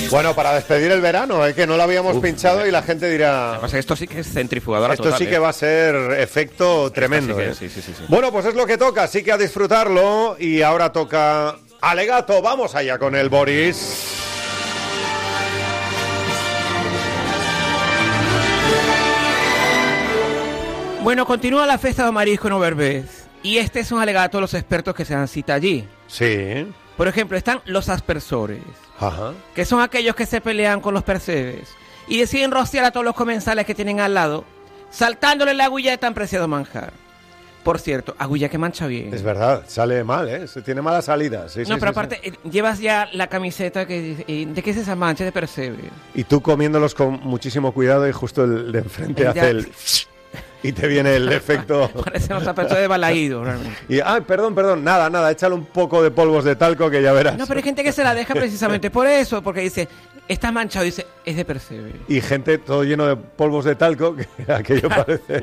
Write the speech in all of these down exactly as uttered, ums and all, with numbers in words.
Bueno, para despedir el verano, ¿eh? Que no lo habíamos Uf, pinchado y la gente dirá... Además, esto sí que es centrifugadora Esto total, sí ¿eh? que va a ser efecto tremendo. Sí, que, ¿eh? sí, sí, sí, sí. Bueno, pues es lo que toca, así que a disfrutarlo. Y ahora toca Alegato. Vamos allá con el Boris. Bueno, continúa la festa de marisco en Overbest. Y este es un alegato de los expertos que se dan cita allí. Sí. Por ejemplo, están los aspersores, Ajá. que son aquellos que se pelean con los percebes y deciden rociar a todos los comensales que tienen al lado, saltándole la agulla de tan preciado manjar. Por cierto, agulla que mancha bien. Es verdad, sale mal, ¿eh? Se tiene mala salida. Sí, no, sí, pero sí, aparte, sí. eh, llevas ya la camiseta que dice, eh, ¿de qué es esa mancha de percebe? Y tú comiéndolos con muchísimo cuidado y justo el de enfrente El hace ya... el... Y te viene el efecto... Parece unos zapatos de balaído, realmente. Y, ay, perdón, perdón, nada, nada, échale un poco de polvos de talco que ya verás. No, pero hay gente que se la deja precisamente por eso, porque dice, está manchado, dice, es de percebe. Y gente todo lleno de polvos de talco, que aquello parece...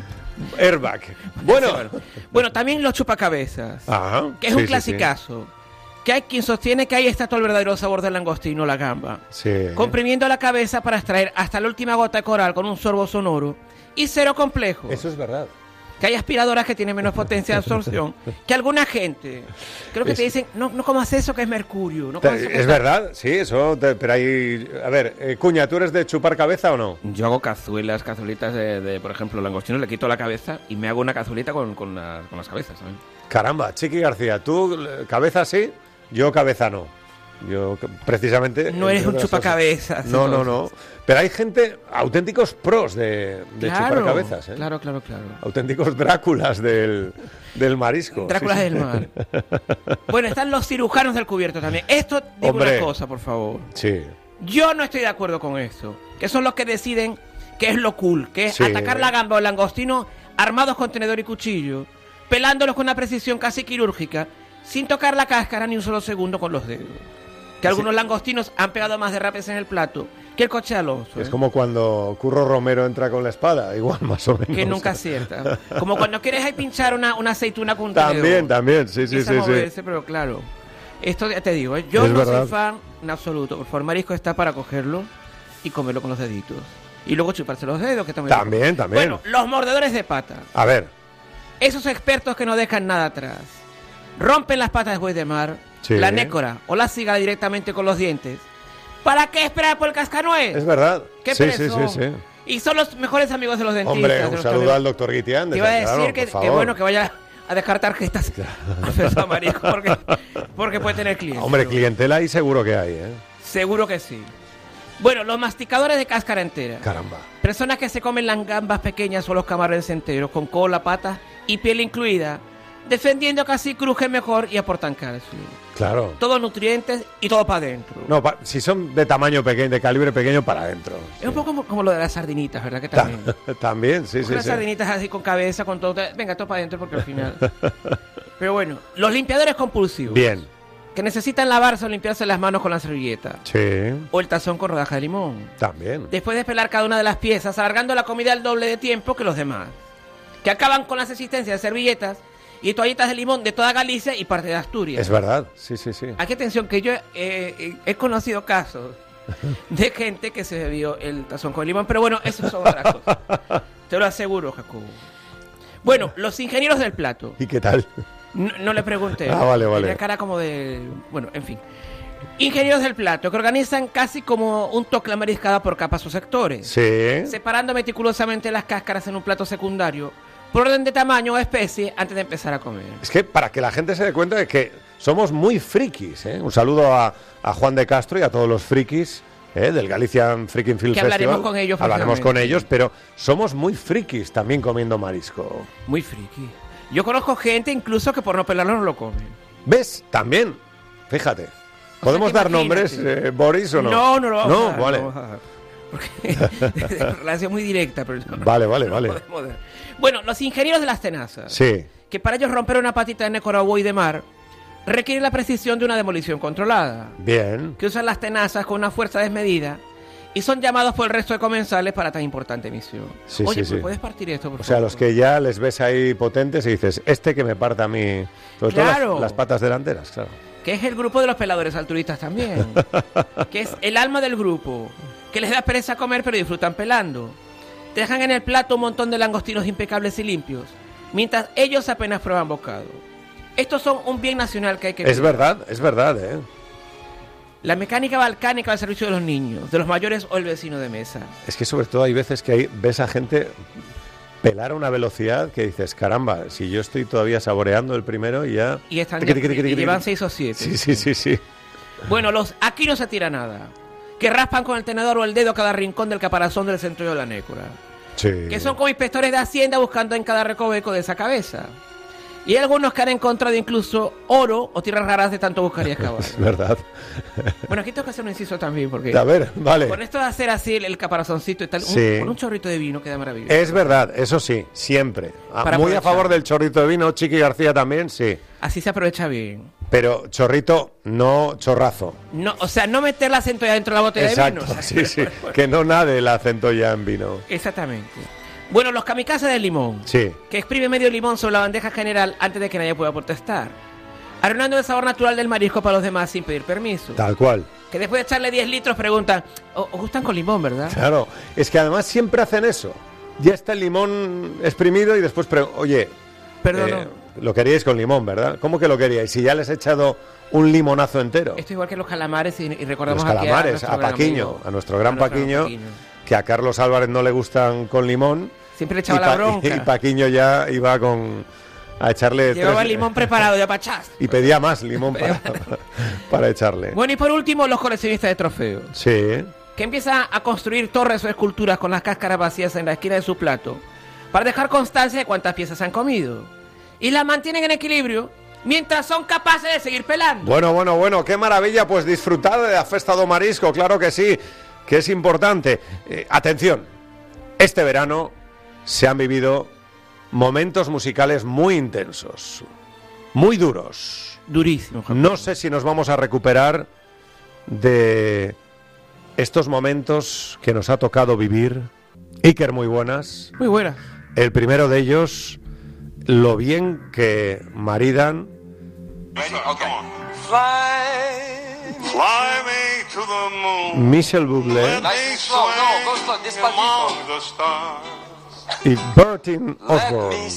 Airbag. Bueno. bueno. Bueno, también los chupacabezas, Ajá, que es sí, un sí, clasicazo. Sí. Que hay quien sostiene que ahí está todo el verdadero sabor del langostino, la gamba. Sí. Comprimiendo la cabeza para extraer hasta la última gota de coral con un sorbo sonoro y cero complejo. Eso es verdad. Que hay aspiradoras que tienen menos potencia de absorción que alguna gente. Creo que es... te dicen, no, no comas eso que es mercurio. No comas es eso, verdad, sí, eso, te, pero hay... A ver, eh, Cuña, ¿tú eres de chupar cabeza o no? Yo hago cazuelas, cazuelitas de, de por ejemplo, langostinos, le quito la cabeza y me hago una cazuelita con, con, la, con las cabezas, ¿sabes? Caramba, Chiqui García, ¿tú cabeza sí? Yo cabeza no. Yo precisamente... No eres un chupacabezas. No, no, no. Pero hay gente, auténticos pros de, de claro, chupar cabezas, ¿eh? Claro, claro, claro. Auténticos Dráculas del, del marisco. Dráculas sí, sí. del mar. Bueno, están los cirujanos del cubierto también. Esto, digo Hombre, una cosa, por favor. Sí. Yo no estoy de acuerdo con esto. Que son los que deciden qué es lo cool, que es sí. atacar la gamba o el langostino armados con tenedor y cuchillo, pelándolos con una precisión casi quirúrgica, sin tocar la cáscara ni un solo segundo con los dedos. Que algunos sí. langostinos han pegado más derrapes en el plato que el coche al oso. ¿eh? Es como cuando Curro Romero entra con la espada, igual más o menos. Que nunca acierta. Como cuando quieres ahí pinchar una, una aceituna con un También, tenedor. también, sí, sí, sí, moverse, sí. Pero claro, esto ya te digo, ¿eh? yo es no verdad. soy fan en absoluto. Por favor, marisco está para cogerlo y comerlo con los deditos. Y luego chuparse los dedos, que también... También, también. Bueno, los mordedores de patas. A ver. Esos expertos que no dejan nada atrás. Rompen las patas después de mar, sí. la nécora o la cigala directamente con los dientes. ¿Para qué esperar por el cascanuez? Es verdad. ¿Qué sí, preso? sí, sí, sí. Y son los mejores amigos de los dentistas. Hombre, un de los saludo amigos. al doctor Guitián. Te iba a decir claro, que, que bueno que vaya a dejar tarjetas a Festa Marisco porque, porque puede tener clientes. Hombre, clientela ahí seguro que hay, ¿eh? Seguro que sí. Bueno, los masticadores de cáscara entera. Caramba. Personas que se comen las gambas pequeñas o los camarones enteros, con cola, patas y piel incluida, defendiendo que así crujen mejor y aportan calcio. Claro. Todos nutrientes y todo para adentro. No, pa, si son de tamaño pequeño, de calibre pequeño, para adentro. Es sí. un poco como, como lo de las sardinitas, ¿verdad? Que también. También, sí, sí, las sí. sardinitas así con cabeza, con todo. Venga, todo para adentro porque al final... Pero bueno, los limpiadores compulsivos. Bien. Que necesitan lavarse o limpiarse las manos con la servilleta. Sí. O el tazón con rodaja de limón. También. Después de pelar cada una de las piezas, alargando la comida al doble de tiempo que los demás. Que acaban con las existencias de servilletas y toallitas de limón de toda Galicia y parte de Asturias. Es verdad, sí, sí, sí. Aquí atención, que yo eh, eh, he conocido casos de gente que se bebió el tazón con limón, pero bueno, eso son otras cosas. Te lo aseguro, Jacobo. Bueno, los ingenieros del plato. ¿Y qué tal? No, no le pregunté. Ah, vale, vale. Tenía cara como de... Bueno, en fin. Ingenieros del plato, que organizan casi como un toque la mariscada por capas o sectores. Sí. Separando meticulosamente las cáscaras en un plato secundario, por orden de tamaño o especie, antes de empezar a comer. Es que para que la gente se dé cuenta de que somos muy frikis, ¿eh? Un saludo a, a Juan de Castro y a todos los frikis ¿eh? del Galician Freaking Film que Festival. hablaremos con ellos. Hablaremos con ellos, pero somos muy frikis también comiendo marisco. Muy friki. Yo conozco gente incluso que por no pelarlo no lo comen. ¿Ves? También. Fíjate. ¿Podemos dar nombres, eh, Boris, o no? No, no lo vamos no, a dar. Vale. No, vamos a dar. Porque es relación muy directa. Pero no, vale, vale, no vale. Bueno, los ingenieros de las tenazas. Sí. Que para ellos romper una patita de nécora o de mar requiere la precisión de una demolición controlada. Bien. Que usan las tenazas con una fuerza desmedida y son llamados por el resto de comensales para tan importante misión. Sí, Oye, sí, sí. ¿puedes partir esto, por O sea, favor? los que ya les ves ahí potentes y dices, este que me parta a mí, sobre claro. todo las, las patas delanteras, claro. que es el grupo de los peladores altruistas también, que es el alma del grupo, que les da pereza comer pero disfrutan pelando. Te dejan en el plato un montón de langostinos impecables y limpios, mientras ellos apenas prueban bocado. Estos son un bien nacional que hay que Es cuidar. verdad, es verdad, ¿eh? La mecánica balcánica al servicio de los niños, de los mayores o el vecino de mesa. Es que sobre todo hay veces que hay, ves a gente pelar a una velocidad que dices, caramba, si yo estoy todavía saboreando el primero y ya... Y, están Tiqui, ya- tiqui, tiqui, y tiqui, llevan tiqui. seis o siete. Sí, sí, sí, sí. Bueno, los aquí no se tira nada. Que raspan con el tenedor o el dedo cada rincón del caparazón del centro de la nécora. Sí. Que son como inspectores de Hacienda buscando en cada recoveco de esa cabeza. Y hay algunos que han encontrado incluso oro o tierras raras de tanto buscar y excavar. Es verdad. Bueno, aquí tengo que hacer un inciso también, porque A ver, vale. con esto de hacer así el, el caparazoncito y tal, un- Sí. con un chorrito de vino queda maravilloso. Es verdad, eso sí, siempre. Ah, Para Muy a aprovechar. favor del chorrito de vino, Chiqui García también, sí. Así se aprovecha bien. Pero chorrito, no chorrazo. No, o sea, no meter la centolla dentro de la botella Exacto, de vino. o sea, sí, sí. Que no nade el acento ya en vino. Exactamente. Bueno, los kamikazes del limón. Sí. Que exprime medio limón sobre la bandeja general antes de que nadie pueda protestar. Arruinando el sabor natural del marisco para los demás sin pedir permiso. Tal cual. Que después de echarle diez litros preguntan, "¿O- ¿os gustan con limón, verdad? Claro, es que además siempre hacen eso. Ya está el limón exprimido y después, pre- oye, Perdón, eh, lo queríais con limón, ¿verdad? ¿Cómo que lo queríais? Si ya les he echado un limonazo entero. esto es igual que los calamares y, y recordamos Los aquí calamares, nuestro a gran Paquiño, amigo, a nuestro gran nuestro Paquiño, que a Carlos Álvarez no le gustan con limón. Siempre le echaba y la Pa- bronca. Y Paquiño ya iba con a echarle Llevaba tres- el limón preparado ya para chas. y pedía más limón para, para echarle. Bueno, y por último, los coleccionistas de trofeos. Sí, Que empiezan a construir torres o esculturas con las cáscaras vacías en la esquina de su plato para dejar constancia de cuántas piezas han comido. Y las mantienen en equilibrio mientras son capaces de seguir pelando. bueno, bueno, bueno, qué maravilla, pues disfrutar de la Festa do Marisco, claro que sí, que es importante. Eh, atención, este verano se han vivido momentos musicales muy intensos, muy duros. Durísimo. No sé si nos vamos a recuperar de estos momentos que nos ha tocado vivir. Iker, muy buenas. Muy buena. El primero de ellos, lo bien que maridan Fly, fly me to the moon. Michel Bublé Let me slow, no, go slow, swing despacito. among the stars. y Bertin Let me Osborne.